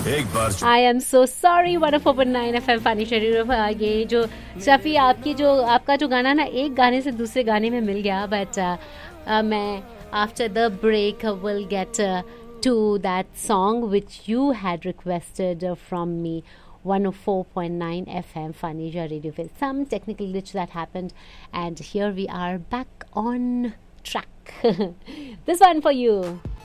एक बार I am so sorry 104.9 FM funny शरीफ। ये जो शफी आपका जो गाना ना एक गाने से दूसरे गाने में मिल गया, बट मैं after the break will get to that song which you had requested from me. 104.9 FM Fanija Radio. Some technical glitch that happened, and here we are back on track. This one for you.